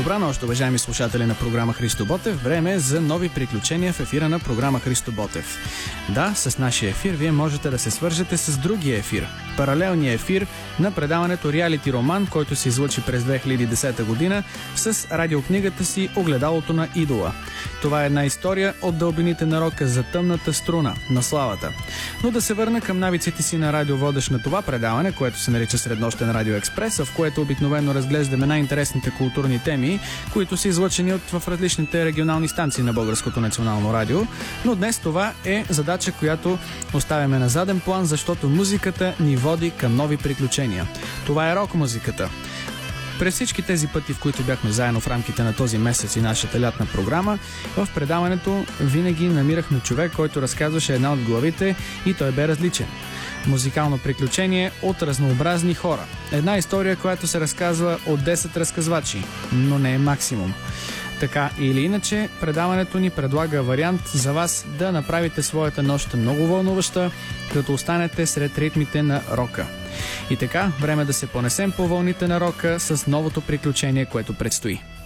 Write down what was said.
Добра нощ, уважаеми слушатели на програма Христо Ботев. Време е за нови приключения в ефира на програма Христо Ботев. Да, с нашия ефир вие можете да се свържете с другия ефир. Паралелния ефир на предаването Реалити Роман, който се излъчи през 2010 година с радиокнигата си Огледалото на идола. Това е една история от дълбините на рока за тъмната струна на славата. Но да се върна към навиците си на радиоводещ на това предаване, което се нарича Среднощен радио експрес, в което обикновено разглеждаме най-интересните културни теми, които са излъчени в различните регионални станции на Българското национално радио. Но днес това е задача, която оставяме на заден план, защото музиката ни води към нови приключения. Това е рок-музиката. През всички тези пъти, в които бяхме заедно в рамките на този месец и нашата лятна програма, в предаването винаги намирахме човек, който разказваше една от главите и той бе различен. Музикално приключение от разнообразни хора. Една история, която се разказва от 10 разказвачи, но не е максимум. Така или иначе, предаването ни предлага вариант за вас да направите своята нощ много вълнуваща, като останете сред ритмите на рока. И така, време да се понесем по вълните на рока с новото приключение, което предстои.